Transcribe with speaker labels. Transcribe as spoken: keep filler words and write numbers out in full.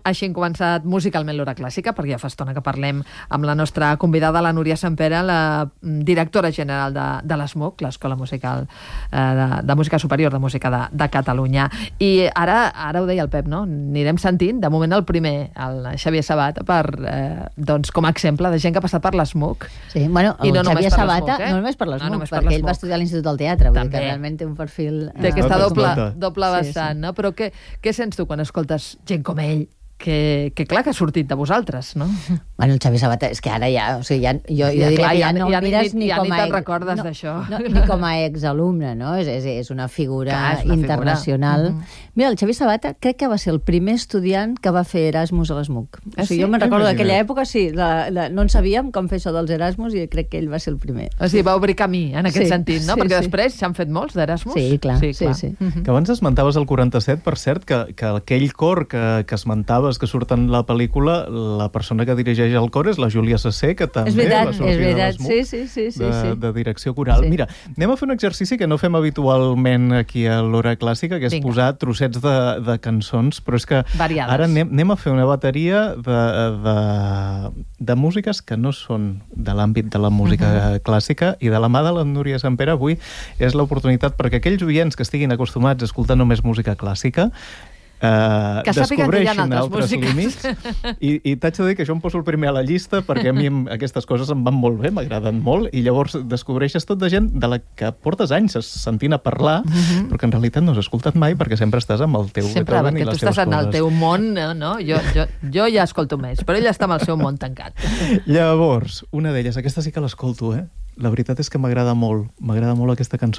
Speaker 1: Així hem començat musicalment l'Hora Clàssica, perquè ja fa estona que parlem amb la nostra convidada, la Núria Sempere, la directora general de, de l'ESMUC, l'Escola Musical eh, de, de Música Superior de Música de, de Catalunya. I ara, ara ho deia el Pep, no? Anirem sentint, de moment el primer, el Xavier Sabata, per, eh, doncs, com a exemple de gent que ha passat per l'ESMUC.
Speaker 2: Sí, bueno, el
Speaker 1: no
Speaker 2: Xavier Sabata,
Speaker 1: eh?
Speaker 2: no només per l'ESMUC,
Speaker 1: no,
Speaker 2: perquè ell va estudiar a l'Institut del Teatre, vull dir que realment té un perfil...
Speaker 1: Té aquesta
Speaker 2: eh,
Speaker 1: doble, doble
Speaker 2: sí,
Speaker 1: vessant,
Speaker 2: sí.
Speaker 1: no? Però què, què sents tu quan escoltes gent com ell, que, que clar que ha sortit de vosaltres, no?
Speaker 2: Bueno, el Xavier Sabata, és que ara ja, o sigui, ja, jo, jo
Speaker 1: ja,
Speaker 2: diria
Speaker 1: clar,
Speaker 2: que ja,
Speaker 1: ja
Speaker 2: no
Speaker 1: ja
Speaker 2: el mires
Speaker 1: ni,
Speaker 2: ni
Speaker 1: ja
Speaker 2: com
Speaker 1: ni
Speaker 2: a...
Speaker 1: te'n recordes
Speaker 2: no,
Speaker 1: d'això.
Speaker 2: No, ni com a exalumne, no? És, és, és una figura
Speaker 1: clar, és una
Speaker 2: internacional.
Speaker 1: figura. Mm-hmm.
Speaker 2: Mira, el Xavier Sabata crec que va ser el primer estudiant que va fer Erasmus a l'ESMUC.
Speaker 1: Ah,
Speaker 2: o sigui,
Speaker 1: sí?
Speaker 2: jo me'n recordo
Speaker 3: Imagina't.
Speaker 2: d'aquella època, sí, la, la, no en sabíem com fer això dels Erasmus i crec que ell va ser el primer.
Speaker 1: O sigui, va obrir camí en aquest
Speaker 2: Sí,
Speaker 1: sentit, no?
Speaker 2: sí,
Speaker 1: Perquè
Speaker 2: sí.
Speaker 1: després s'han fet molts d'Erasmus.
Speaker 2: Sí, clar, sí,
Speaker 1: clar.
Speaker 2: sí.
Speaker 1: Mm-hmm.
Speaker 3: Que abans esmentaves el quaranta-set, per cert, que, que aquell cor que, que esmentaves que surt en la pel·lícula, la persona que dirigeix el cor és la Júlia Sasser, que també
Speaker 2: És veritat,
Speaker 3: va sortir
Speaker 2: és
Speaker 3: de
Speaker 2: veritat,
Speaker 3: l'ESMUC,
Speaker 2: sí, sí, sí, sí,
Speaker 3: de,
Speaker 2: sí.
Speaker 3: de direcció coral.
Speaker 2: Sí.
Speaker 3: Mira, anem a fer un exercici que no fem habitualment aquí a l'Hora Clàssica, que és
Speaker 1: Vinga.
Speaker 3: posar trossets de, de cançons, però és que
Speaker 1: Variades.
Speaker 3: ara anem, anem a fer una bateria de, de, de músiques que no són de l'àmbit de la música
Speaker 1: Mhm.
Speaker 3: clàssica, i de la mà de la Núria Sempere avui és l'oportunitat perquè aquells oients que estiguin acostumats a escoltar només música clàssica Uh,
Speaker 1: Que sàpiguen que hi ha
Speaker 3: descobreixin
Speaker 1: altres
Speaker 3: altres
Speaker 1: músiques.
Speaker 3: límits i, i t'haig de dir que jo em poso el primer a la llista perquè a mi em- aquestes coses em van molt bé, m'agraden molt, i llavors descobreixes tot de gent de la que portes anys sentint a parlar,
Speaker 1: Mhm.
Speaker 3: però que en realitat no has escoltat mai perquè sempre estàs amb el teu
Speaker 1: Sempre,
Speaker 3: Beethoven i
Speaker 1: perquè tu
Speaker 3: les teves
Speaker 1: estàs en el
Speaker 3: coses.
Speaker 1: teu món, no? no? Jo, jo, jo ja escolto més, però ell està amb el seu món tancat.
Speaker 3: Llavors, una d'elles, aquesta sí que l'escolto, eh? La veritat és que m'agrada molt, m'agrada molt aquesta cançó.